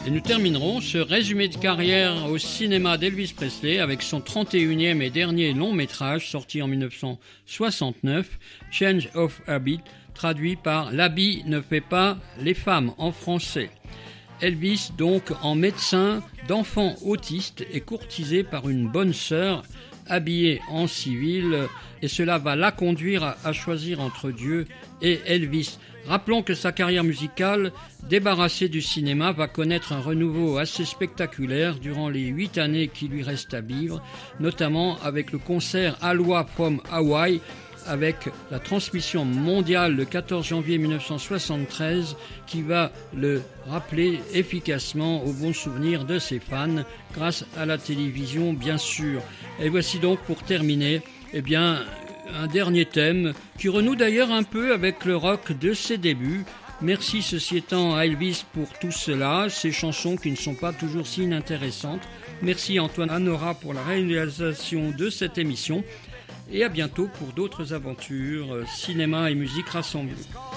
Et nous terminerons ce résumé de carrière au cinéma d'Elvis Presley avec son 31e et dernier long métrage sorti en 1969, Change of Habit, traduit par L'habit ne fait pas les femmes en français. Elvis, donc en médecin d'enfants autistes, est courtisé par une bonne sœur habillée en civil, et cela va la conduire à choisir entre Dieu et Elvis. Rappelons que sa carrière musicale, débarrassée du cinéma, va connaître un renouveau assez spectaculaire durant les 8 années qui lui restent à vivre, notamment avec le concert Aloha from Hawaii, avec la transmission mondiale le 14 janvier 1973 qui va le rappeler efficacement au bon souvenir de ses fans grâce à la télévision bien sûr. Et voici donc pour terminer un dernier thème qui renoue d'ailleurs un peu avec le rock de ses débuts. Merci ceci étant à Elvis pour tout cela, ces chansons qui ne sont pas toujours si inintéressantes. Merci Antoine Anora pour la réalisation de cette émission. Et à bientôt pour d'autres aventures, cinéma et musique rassemblées.